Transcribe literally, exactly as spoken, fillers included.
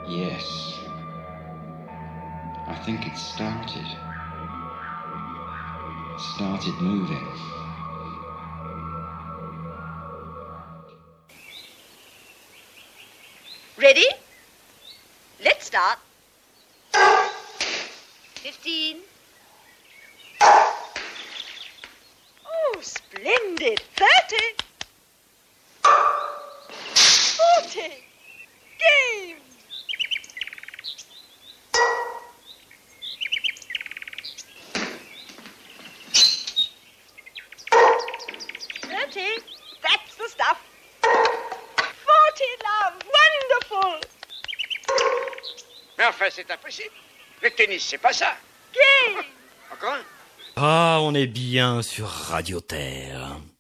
Yes. I think it started. Started moving. Ready? Let's start. Fifteen. Oh, splendid. Thirty. Forty. Game. Thirty. That's the stuff. Forty, love. Wonderful. Mais enfin, c'est impossible. Le tennis, c'est pas ça. Game. Encore un. Ah, on est bien sur Radio Terre.